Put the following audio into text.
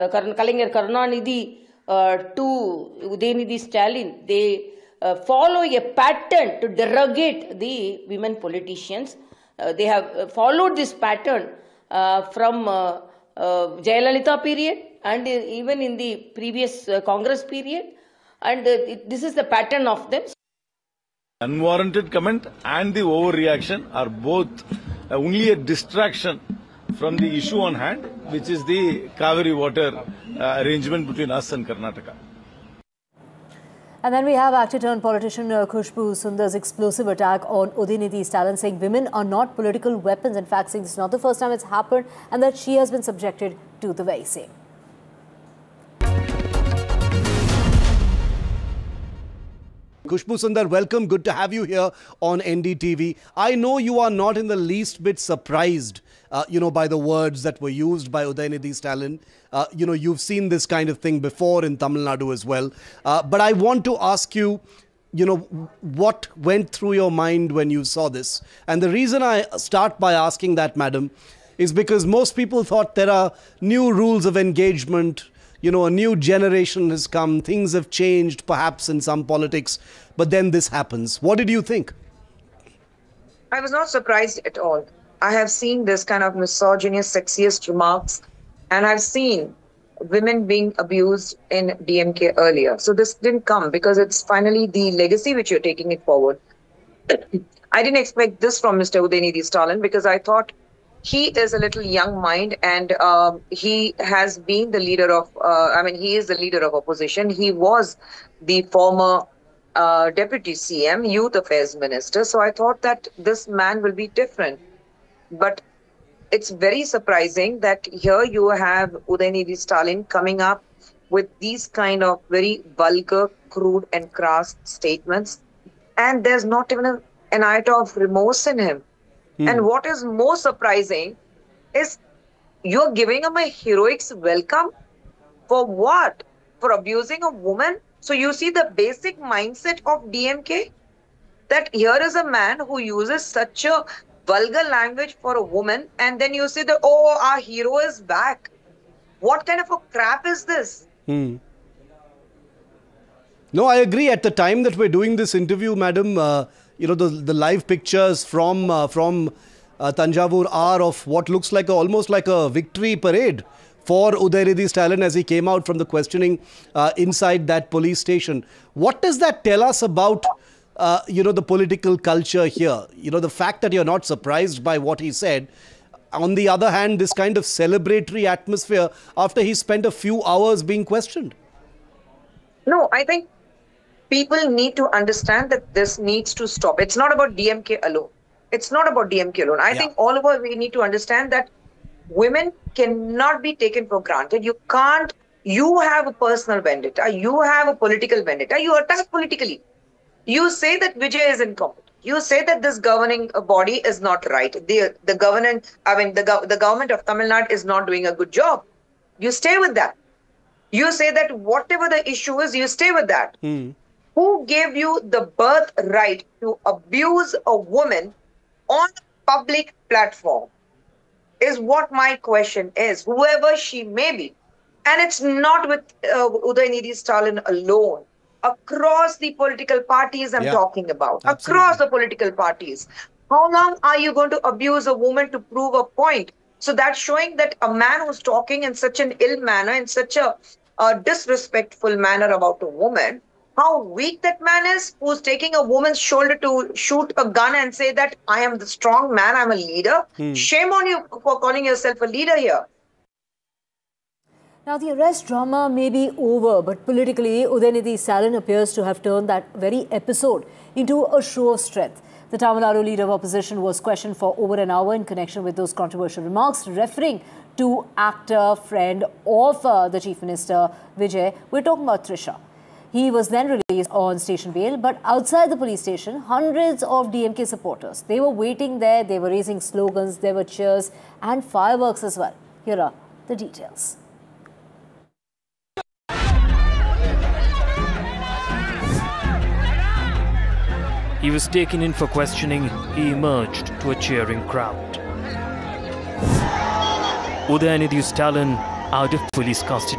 Kalaignar Karunanidhi to Udayanidhi Stalin, they follow a pattern to derogate the women politicians. They have followed this pattern from Jayalalitha period and even in the previous Congress period, and this is the pattern of them. Unwarranted comment and the overreaction are both only a distraction from the issue on hand, which is the Kaveri water arrangement between us and Karnataka. And then we have actor-turned politician Khushbu Sundar's explosive attack on Udayanidhi Stalin, saying women are not political weapons. In fact, saying this is not the first time it's happened and that she has been subjected to the very same. Khushbu Sundar, welcome. Good to have you here on NDTV. I know you are not in the least bit surprised, by the words that were used by Udayanidhi Stalin. You've seen this kind of thing before in Tamil Nadu as well. But I want to ask you, what went through your mind when you saw this? And the reason I start by asking that, madam, is because most people thought there are new rules of engagement. A new generation has come, things have changed perhaps in some politics, but then this happens. What did you think? I was not surprised at all. I have seen this kind of misogynist, sexist remarks, and I've seen women being abused in DMK earlier. So this didn't come because it's finally the legacy which you're taking it forward. I didn't expect this from Mr. Udayanidhi Stalin because I thought he is a little young mind and he has been the leader of, he is the leader of opposition. He was the former Deputy CM, Youth Affairs Minister. So I thought that this man will be different. But it's very surprising that here you have Udayanidhi Stalin coming up with these kind of very vulgar, crude and crass statements. And there's not even an iota of remorse in him. And what is more surprising is you're giving him a heroics welcome for what? For abusing a woman? So you see the basic mindset of DMK? That here is a man who uses such a vulgar language for a woman and then you say that, oh, our hero is back. What kind of a crap is this? No, I agree. At the time that we're doing this interview, madam, the live pictures from Thanjavur are of what looks like almost like a victory parade for Udayanidhi Stalin as he came out from the questioning inside that police station. What does that tell us about, the political culture here? The fact that you're not surprised by what he said. On the other hand, this kind of celebratory atmosphere after he spent a few hours being questioned. No, I think people need to understand that this needs to stop. It's not about DMK alone. It's not about DMK alone. I think all of us, we need to understand that women cannot be taken for granted. You can't, you have a personal vendetta. You have a political vendetta. You attack politically. You say that Vijay is incompetent. You say that this governing body is not right. The government of Tamil Nadu is not doing a good job. You stay with that. You say that whatever the issue is, you stay with that. Who gave you the birthright to abuse a woman on a public platform is what my question is, whoever she may be. And it's not with Udayanidhi Stalin alone. Across the political parties I'm talking about. Absolutely. Across the political parties. How long are you going to abuse a woman to prove a point? So that's showing that a man who's talking in such an ill manner, in such a disrespectful manner about a woman, how weak that man is, who's taking a woman's shoulder to shoot a gun and say that I am the strong man, I'm a leader. Shame on you for calling yourself a leader here. Now, the arrest drama may be over, but politically, Udayanidhi Stalin appears to have turned that very episode into a show of strength. The Tamil Nadu leader of opposition was questioned for over an hour in connection with those controversial remarks, referring to actor, friend of the Chief Minister, Vijay. We're talking about Trisha. He was then released on station bail, but outside the police station, hundreds of DMK supporters, they were waiting there, they were raising slogans, there were cheers and fireworks as well. Here are the details. He was taken in for questioning. He emerged to a cheering crowd. Udayanidhi Stalin out of police custody.